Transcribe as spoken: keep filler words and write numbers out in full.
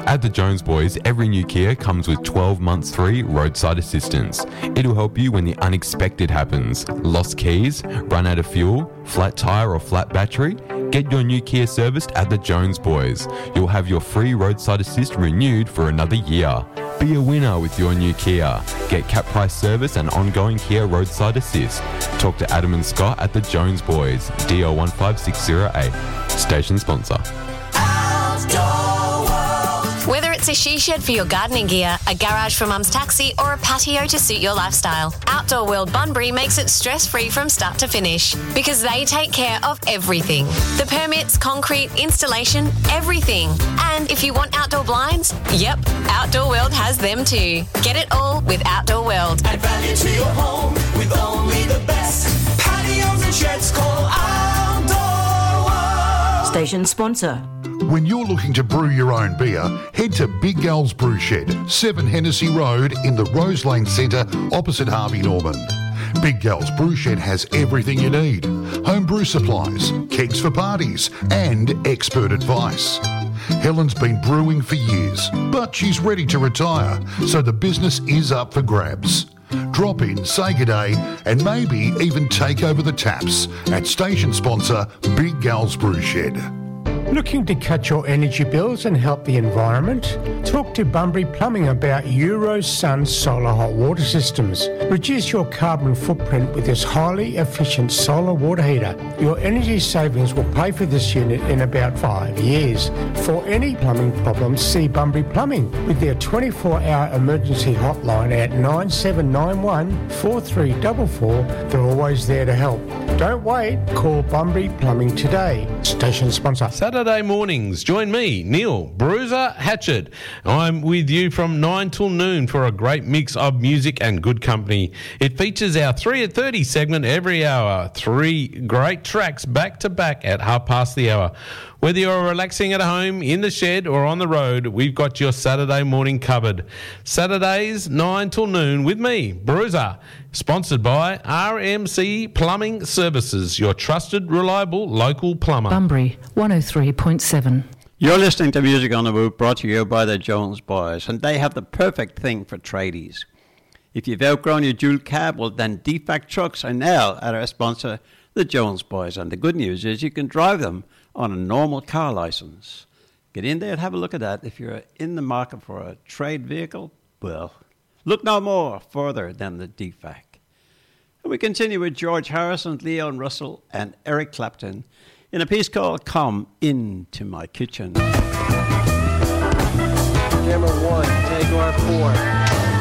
At the Jones Boys, every new Kia comes with twelve months free roadside assistance. It'll help you when the unexpected happens. Lost keys, run out of fuel, flat tyre or flat battery? Get your new Kia serviced at the Jones Boys. You'll have your free roadside assist renewed for another year. Be a winner with your new Kia. Get cap price service and ongoing Kia roadside assist. Talk to Adam and Scott at the Jones Boys, D L one five six zero eight. Station sponsor. Whether it's a she shed for your gardening gear, a garage for mum's taxi, or a patio to suit your lifestyle, Outdoor World Bunbury makes it stress-free from start to finish because they take care of everything. The permits, concrete, installation, everything. And if you want outdoor blinds, yep, Outdoor World has them too. Get it all with Outdoor World. Add value to your home with only the best. Patios and sheds, call Outdoor World. Station sponsor. When you're looking to brew your own beer, head to Big Gal's Brew Shed, seven Hennessy Road in the Rose Lane Centre opposite Harvey Norman. Big Gal's Brew Shed has everything you need. Home brew supplies, kegs for parties and expert advice. Helen's been brewing for years, but she's ready to retire, so the business is up for grabs. Drop in, say good day, and maybe even take over the taps at station sponsor Big Gal's Brew Shed. Looking to cut your energy bills and help the environment? Talk to Bunbury Plumbing about Eurosun solar hot water systems. Reduce your carbon footprint with this highly efficient solar water heater. Your energy savings will pay for this unit in about five years. For any plumbing problems, see Bunbury Plumbing with their twenty-four hour emergency hotline at nine seven nine one, four three four four. They're always there to help. Don't wait, call Bunbury Plumbing today. Station sponsor. Saturday mornings, join me, Neil Bruiser Hatchet. I'm with you from nine till noon for a great mix of music and good company. It features our three at thirty segment every hour. Three great tracks back to back at half past the hour. Whether you're relaxing at home, in the shed or on the road, we've got your Saturday morning covered. Saturdays, nine till noon with me, Bruiser. Sponsored by R M C Plumbing Services, your trusted, reliable local plumber. Bunbury, one oh three point seven. You're listening to Music on the Move, brought to you by the Jones Boys, and they have the perfect thing for tradies. If you've outgrown your dual cab, well then D FAC trucks are now at our sponsor, the Jones Boys, and the good news is you can drive them on a normal car license. Get in there and have a look at that. If you're in the market for a trade vehicle, well, look no more further than the D FAC. And we continue with George Harrison, Leon Russell, and Eric Clapton in a piece called Come Into My Kitchen. Camera one, take our four.